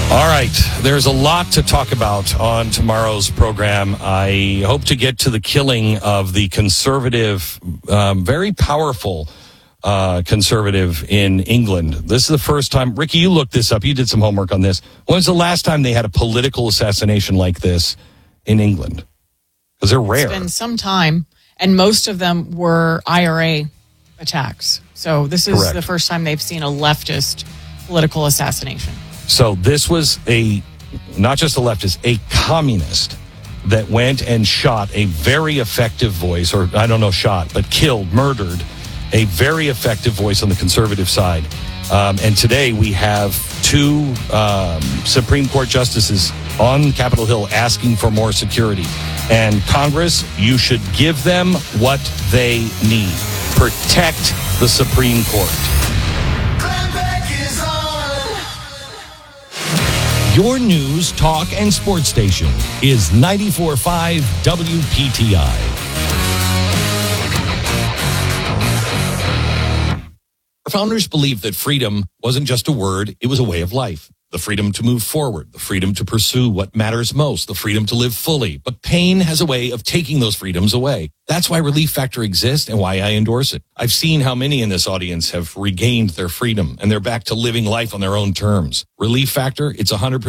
All right, there's a lot to talk about on tomorrow's program. I hope to get to the killing of the conservative, very powerful conservative in England. This is the first time. Ricky, you looked this up. You did some homework on this. When was the last time they had a political assassination like this in England? Because they're rare. It's been some time, and most of them were IRA attacks. So this is Correct. the first time they've seen a leftist political assassination. So this was not just a leftist, a communist that went and shot a very effective voice, or I don't know, but killed, murdered a very effective voice on the conservative side. And today we have two Supreme Court justices on Capitol Hill asking for more security. And Congress, you should give them what they need. Protect the Supreme Court. Your news, talk, and sports station is 94.5 WPTI. Our founders believed that freedom wasn't just a word, it was a way of life. The freedom to move forward, the freedom to pursue what matters most, the freedom to live fully. But pain has a way of taking those freedoms away. That's why Relief Factor exists and why I endorse it. I've seen how many in this audience have regained their freedom and they're back to living life on their own terms. Relief Factor, it's 100%